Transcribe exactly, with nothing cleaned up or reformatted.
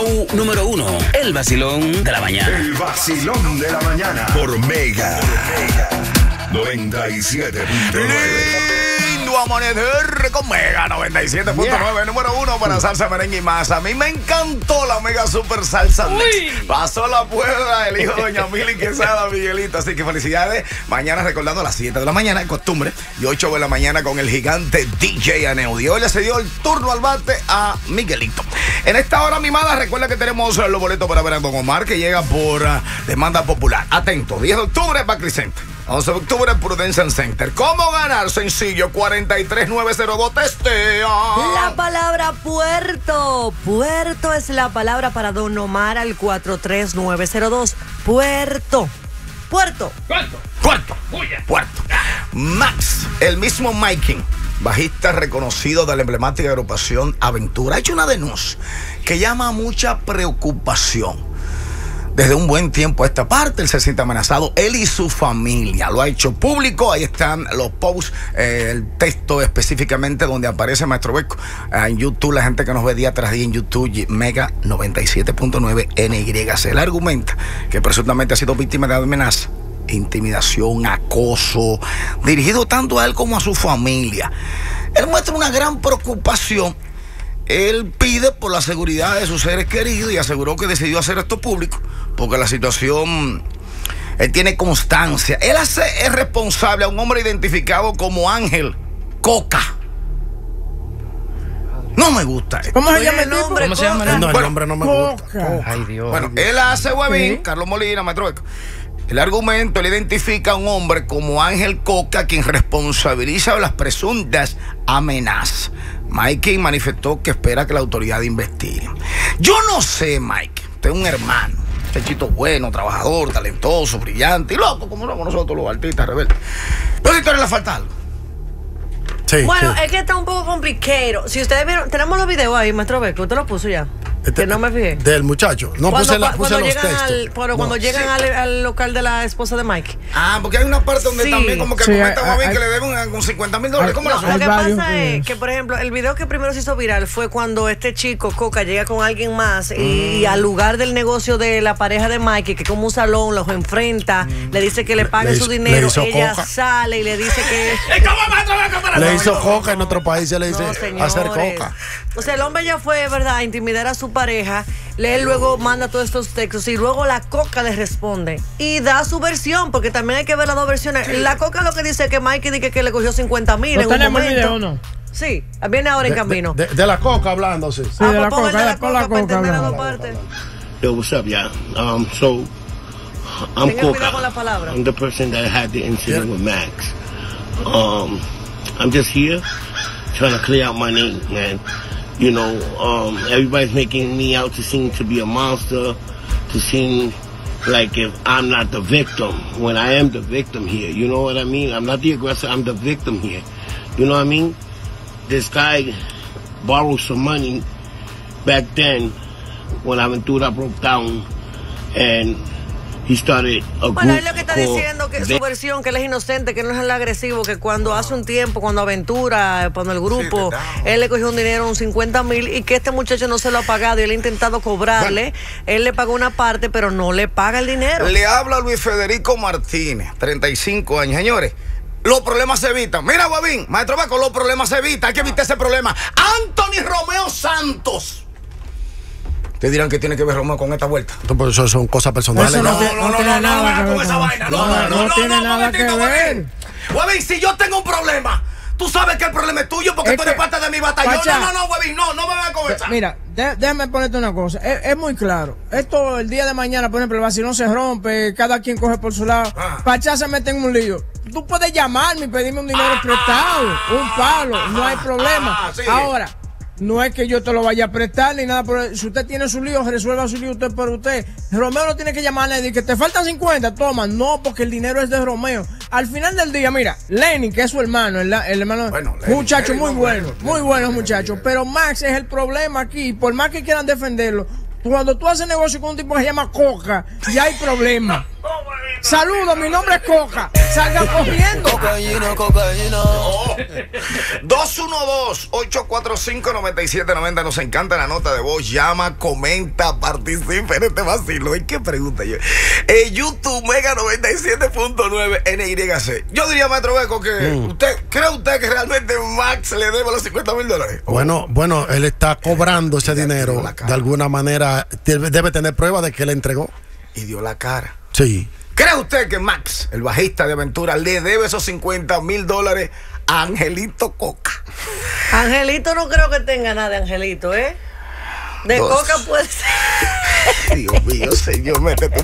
Número uno, el vacilón de la mañana. El vacilón de la mañana por Mega noventa y siete punto nueve. Lindo amanecer con Mega noventa y siete punto nueve, yeah. Número uno para salsa, merengue y más. A mí me encantó la Mega Super Salsa Mix. Pasó la prueba el hijo de Doña Mili Quesada, Miguelito. Así que felicidades. Mañana recordando a las siete de la mañana, en costumbre, y ocho de la mañana con el gigante D J Aneudi. Hoy le se dio el turno al bate a Miguelito. En esta hora mimada, recuerda que tenemos los boletos para ver a Don Omar, que llega por uh, demanda popular. Atento, diez de octubre, Barclays Center. once de octubre, Prudential Center. ¿Cómo ganar? Sencillo, cuatro tres nueve cero dos, testea. La palabra puerto. Puerto es la palabra para Don Omar al cuatro tres nueve cero dos. Puerto. Puerto. Puerto. Puerto. Puerto. Max, el mismo Mikey, bajista reconocido de la emblemática agrupación Aventura, ha hecho una denuncia que llama mucha preocupación. Desde un buen tiempo a esta parte, él se siente amenazado, él y su familia. Lo ha hecho público, ahí están los posts, eh, el texto específicamente donde aparece Maestro Beco. Eh, en YouTube, la gente que nos ve día tras día en YouTube, Mega noventa y siete punto nueve N Y C. Él argumenta que presuntamente ha sido víctima de amenaza, intimidación, acoso, dirigido tanto a él como a su familia. Él muestra una gran preocupación. Él pide por la seguridad de sus seres queridos y aseguró que decidió hacer esto público porque la situación, él tiene constancia. Él hace, es responsable a un hombre identificado como Ángel Coca. No me gusta esto. ¿Cómo se llama el nombre? ¿Cómo se llama? No, el bueno, nombre no me gusta. Coca. Ay, Dios. Bueno, él hace huevín, ¿sí? Carlos Molina, Maestro Beco. El argumento, él identifica a un hombre como Ángel Coca, quien responsabiliza de las presuntas amenazas. Mikey manifestó que espera que la autoridad investigue. Yo no sé, Mike, usted es un hermano, un muchachito bueno, trabajador, talentoso, brillante y loco, como somos nosotros los artistas rebeldes. Pero si a usted le falta algo. Sí, bueno, sí. Es que está un poco complicado. Si ustedes vieron, tenemos los videos ahí, Maestro Beco, usted los puso ya. Este, que no me fijé. Del muchacho. No cuando, puse, la, puse cuando los llegan textos. Al, pero no. cuando llegan Sí. al, al local de la esposa de Mike. Ah, porque hay una parte donde Sí. también como que Sí, comentan a hay- mí hay- que le deben con cincuenta mil dólares. ¿Cómo No, lo lo que varios pasa videos. es que, por ejemplo, el video que primero se hizo viral fue cuando este chico, Coca, llega con alguien más mm. y al lugar del negocio de la pareja de Mike, que como un salón los enfrenta, mm. le dice que le pague Le su hizo- dinero, le hizo ella Coca. sale y le dice que... Le hizo Coca en otro país, se le dice No, hacer señores. Coca. O sea, el hombre ya fue, ¿verdad?, a intimidar a su pareja. Él luego manda todos estos textos y luego la Coca le responde y da su versión, porque también hay que ver las dos versiones. La Coca lo que dice que Mikey dice que le cogió cincuenta mil en un tenemos el momento. video, ¿no? Sí, viene ahora en De, camino. de, de, de la Coca hablando, sí. Sí, Ah, de la pues pon el Coca, de la pon la Coca para Coca entender las hablando. dos partes. Yo, what's up, y'all? Um, so, I'm Tenga cuidado con la Coca. palabra. I'm the person that had the incident Yeah. with Max. Um, I'm just here trying to clear out my name, man. You know, um, everybody's making me out to seem to be a monster, to seem like if I'm not the victim, when I am the victim here. You know what I mean? I'm not the aggressor, I'm the victim here. You know what I mean? This guy borrowed some money back then when Aventura broke down, and he started a group Bueno, él lo que está called diciendo que Ve- su versión, que él es inocente, que no es el agresivo, que cuando hace un tiempo, cuando Aventura, cuando el grupo, Sí, él le cogió un dinero, un cincuenta mil, y que este muchacho no se lo ha pagado y él ha intentado cobrarle. Él le pagó una parte, pero no le paga el dinero. Le habla Luis Federico Martínez, treinta y cinco años. Señores, los problemas se evitan. Mira, Guavín, Maestro Beco, los problemas se evitan. Hay que evitar ese problema. Anthony Romeo Santos. Ustedes dirán que tiene que ver Romeo con esta vuelta. Entonces, eso son cosas personales. Eso No, no, no, tiene- no, no no, tiene no, nada no, que con ver esa con- vaina. no, No, no, no, no tiene no, nada que momentito, ver. Guavín. Guavín, si yo tengo un problema, tú sabes que el problema es tuyo porque Es tú eres que- parte de mi batallón. Pacha. No, no, no, Guavín, no, no me vas a conversar. Mira, de- déjame ponerte una cosa. Es, es muy claro. Esto, el día de mañana, por ejemplo, el vacilón se rompe, cada quien coge por su lado. Ah. Pachá se mete en un lío. Tú puedes llamarme y pedirme un dinero prestado, un palo, no hay problema. ah, sí. Ahora, no es que yo te lo vaya a prestar ni nada. Por, si usted tiene su lío, resuelva su lío usted por usted. Romeo no tiene que llamar a nadie que te faltan cincuenta, toma. No, porque el dinero es de Romeo. Al final del día, mira, Lenny, que es su hermano, el, el hermano, Bueno, Lenny, muchacho Lenny, muy no, bueno, Lenny, muy Lenny, bueno Lenny, muchacho. Lenny. Pero Max es el problema aquí. Por más que quieran defenderlo, cuando tú haces negocio con un tipo que se llama Coca, ya hay problema. Saludos, mi nombre es Coca. Salga corriendo. Cocaína, cocaína. Oh. dos uno dos, ocho cuatro cinco, nueve siete nueve cero. Nos encanta la nota de voz. Llama, comenta, participa en este vacilo. ¿Y qué pregunta yo? Eh, YouTube Mega noventa y siete punto nueve N Y C. Yo diría, maestro Beco, que mm. usted, ¿cree usted que realmente Max le debe los cincuenta mil dólares? Bueno, bueno, él está cobrando ese dinero. De alguna manera debe, debe tener prueba de que le entregó. Y dio la cara. Sí. ¿Cree usted que Max, el bajista de Aventura, le debe esos cincuenta mil dólares a Angelito Coca? Angelito no creo que tenga nada de Angelito, ¿eh? De Dos. Coca puede ser. Dios mío, señor, métete